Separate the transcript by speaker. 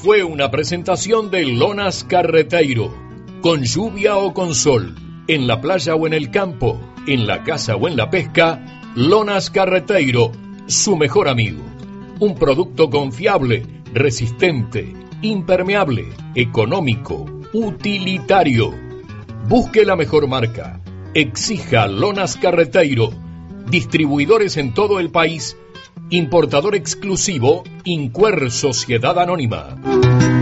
Speaker 1: fue una presentación de Lonas Carreteiro. Con lluvia o con sol, en la playa o en el campo, en la casa o en la pesca, Lonas Carreteiro, su mejor amigo. Un producto confiable, resistente, impermeable, económico, utilitario. Busque la mejor marca. Exija Lonas Carreteiro. Distribuidores en todo el país. Importador exclusivo Incuer Sociedad Anónima.